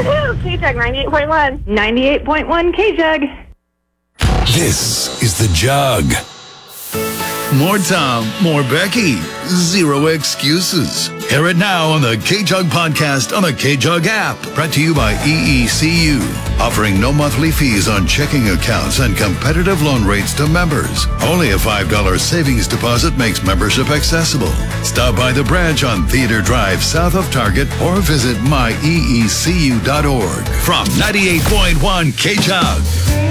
K-Jug 98.1. 98.1 K-Jug. This is The Jug. More Tom, more Becky. Zero excuses. Hear it now on the K-Jug podcast on the K-Jug app. Brought to you by EECU. Offering no monthly fees on checking accounts and competitive loan rates to members. Only a $5 savings deposit makes membership accessible. Stop by the branch on Theater Drive south of Target or visit myeecu.org. From 98.1 K-Jug.